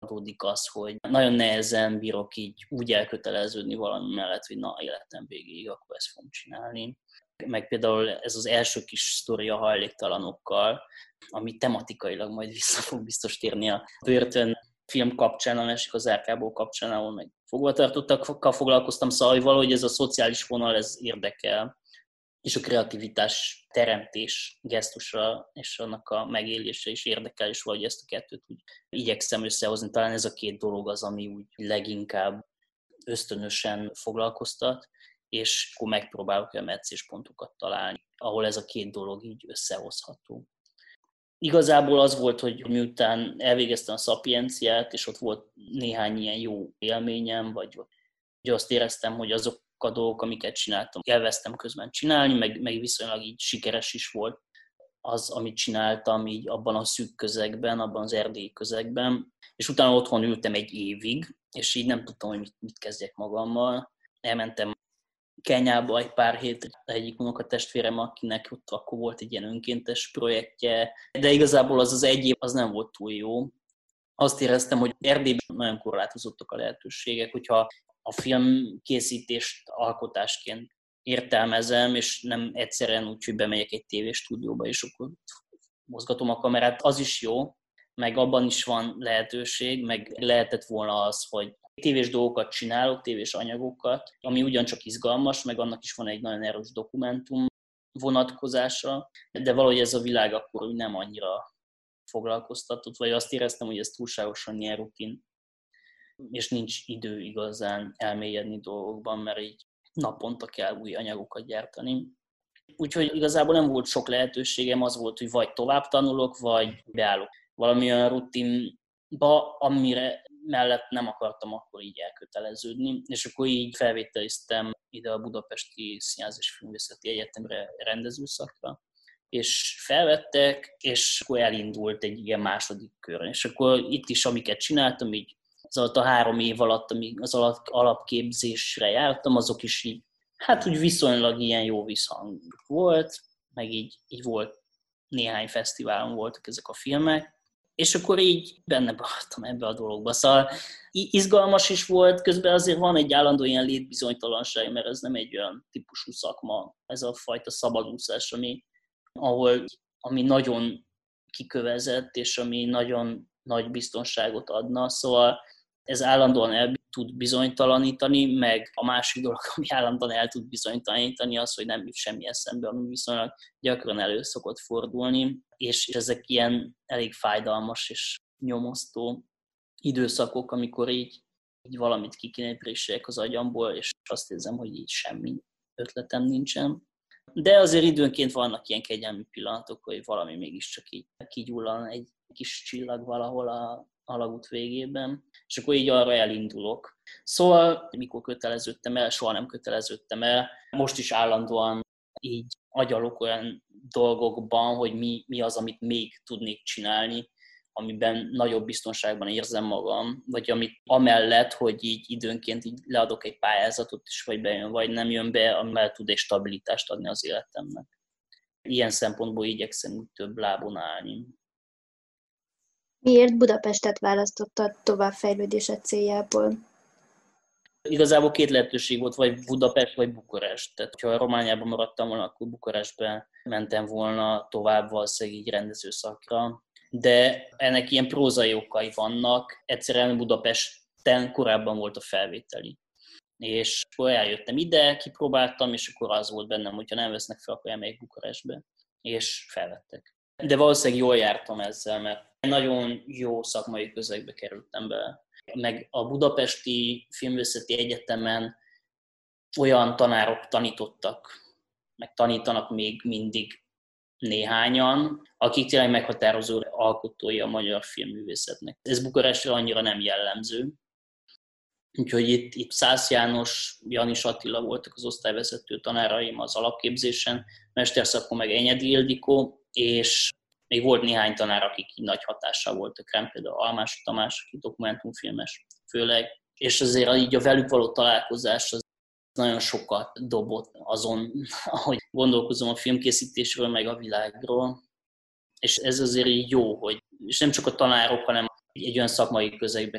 adódik az, hogy nagyon nehezen bírok így úgy elköteleződni valami mellett, hogy na, életem végéig akkor ezt fogom csinálni. Meg például ez az első kis sztori a hajléktalanokkal, ami tematikailag majd vissza fog biztos térni a börtön film kapcsán, a másik az RK-ból kapcsán, ahol meg fogvatartottakkal foglalkoztam, szóval hogy valahogy ez a szociális vonal, ez érdekel, és a kreativitás teremtés gesztusa és annak a megélése is érdekel, és valahogy ezt a kettőt úgy igyekszem összehozni. Talán ez a két dolog az, ami úgy leginkább ösztönösen foglalkoztat, és akkor megpróbálok olyan meccéspontokat találni, ahol ez a két dolog így összehozható. Igazából az volt, hogy miután elvégeztem a Szapienciát, és ott volt néhány ilyen jó élményem, vagy azt éreztem, hogy azok a dolgok, amiket csináltam, elvesztem közben csinálni, meg viszonylag így sikeres is volt az, amit csináltam így abban a szűk közegben, abban az erdélyi közegben, és utána otthon ültem egy évig, és így nem tudtam, hogy mit kezdjek magammal. Elmentem Kenyába egy pár hétre egyik unokatestvérem, akinek ott akkor volt egy ilyen önkéntes projektje, de igazából az egy év az nem volt túl jó. Azt éreztem, hogy Erdélyben nagyon korlátozottak a lehetőségek, hogyha a filmkészítést alkotásként értelmezem, és nem egyszerűen úgy, hogy bemegyek egy tévéstúdióba, és akkor mozgatom a kamerát, az is jó, meg abban is van lehetőség, meg lehetett volna az, hogy tévés dolgokat csinálok, tévés anyagokat, ami ugyancsak izgalmas, meg annak is van egy nagyon erős dokumentum vonatkozása, de valahogy ez a világ akkor úgy nem annyira foglalkoztatott, vagy azt éreztem, hogy ez túlságosan ilyen rutin, és nincs idő igazán elmélyedni dolgokban, mert így naponta kell új anyagokat gyártani. Úgyhogy igazából nem volt sok lehetőségem, az volt, hogy vagy tovább tanulok, vagy beállok valami olyan rutinba, amire mellett nem akartam akkor így elköteleződni, és akkor így felvételiztem ide a Budapesti Színház és Filmvészeti Egyetemre rendezőszakra, és felvettek, és akkor elindult egy ilyen második kör. És akkor itt is, amiket csináltam, így az alatt a 3 év alatt, amíg az alapképzésre jártam, azok is így, hát úgy viszonylag ilyen jó visszhang volt, meg így volt néhány fesztiválon voltak ezek a filmek, és akkor így benne maradtam ebbe a dologba. Szóval izgalmas is volt, közben azért van egy állandó ilyen létbizonytalanság, mert ez nem egy olyan típusú szakma, ez a fajta szabadúszás, ami nagyon kikövezett, és ami nagyon nagy biztonságot adna. Szóval ez állandóan el tud bizonytalanítani, meg a másik dolog, ami állandóan el tud bizonytalanítani, az, hogy nem jut semmi eszembe, ami viszonylag gyakran elő szokott fordulni, és ezek ilyen elég fájdalmas és nyomasztó időszakok, amikor így valamit ki kéne présseljek az agyamból, és azt érzem, hogy így semmi ötletem nincsen. De azért időnként vannak ilyen kegyelmi pillanatok, hogy valami mégiscsak így kigyullan egy kis csillag valahol a alagút végében, és akkor így arra elindulok. Szóval, mikor köteleződtem el, soha nem köteleződtem el. Most is állandóan így agyalok olyan dolgokban, hogy mi az, amit még tudnék csinálni, amiben nagyobb biztonságban érzem magam, vagy amit amellett, hogy így időnként így leadok egy pályázatot is, vagy bejön, vagy nem jön be, amivel tud egy stabilitást adni az életemnek. Ilyen szempontból igyekszem úgy több lábon állni. Miért Budapestet választottad továbbfejlődésed céljából? Igazából 2 lehetőség volt, vagy Budapest, vagy Bukarest. Tehát, ha Romániában maradtam volna, akkor Bukarestbe mentem volna tovább valószínűleg így rendezőszakra. De ennek ilyen prózai okai vannak. Egyszerűen Budapesten korábban volt a felvételi. És akkor eljöttem ide, kipróbáltam, és akkor az volt bennem, hogyha nem vesznek fel, akkor elmegyek Bukarestbe. És felvettek. De valószínűleg jól jártam ezzel, mert nagyon jó szakmai közegbe kerültem be. Meg a Budapesti Filmvészeti Egyetemen olyan tanárok tanítottak, meg tanítanak még mindig néhányan, akik tényleg meghatározó alkotói a magyar filmművészetnek. Ez Bukarestre annyira nem jellemző. Úgyhogy itt Szász János, Janis Attila voltak az osztályvezető tanáraim az alapképzésen, mesterszakon meg Enyedi Ildikó, és még volt néhány tanár, akik nagy hatással voltak rám, például Almási Tamás, aki dokumentumfilmes főleg, és azért így a velük való találkozás az nagyon sokat dobott azon, ahogy gondolkozom a filmkészítésről, meg a világról. És ez azért így jó, hogy és nem csak a tanárok, hanem egy olyan szakmai közegbe